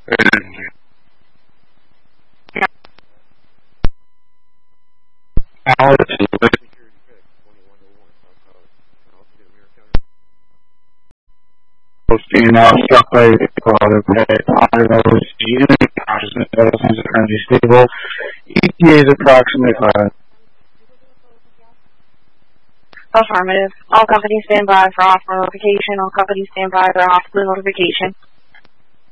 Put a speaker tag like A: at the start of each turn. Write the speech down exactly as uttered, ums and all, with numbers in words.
A: Alex, being out stuck by the other pet, those unit consciousness levels are currently stable. E T A is approximately five.
B: Affirmative. All companies stand by for off notification. All companies stand by for off blue notification.